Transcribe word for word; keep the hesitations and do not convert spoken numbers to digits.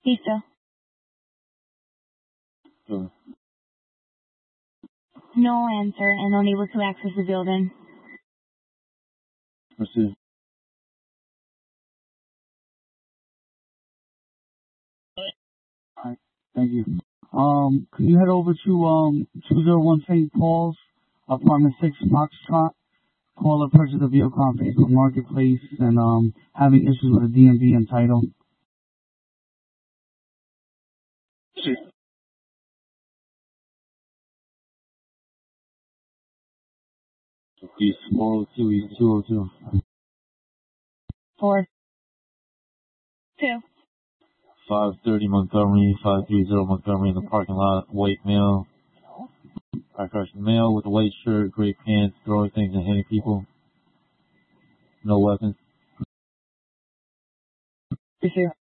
Lisa. Sure. No answer and unable to access the building. Proceed. Alright, thank you. Um, could you head over to um two zero one Saint Paul's, apartment six, Foxtrot? Caller purchased a vehicle on Facebook Marketplace and um having issues with the D M V and title. East four oh two, East two oh two. Four. Two. five thirty Montgomery, five thirty Montgomery in the parking lot. White male. I correction, male with a white shirt, gray pants, throwing things and hitting people. No weapons. Appreciate it.